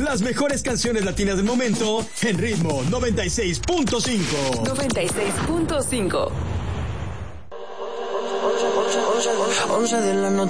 Las mejores canciones latinas del momento en ritmo 96.5. 96.5. 11 de la noche.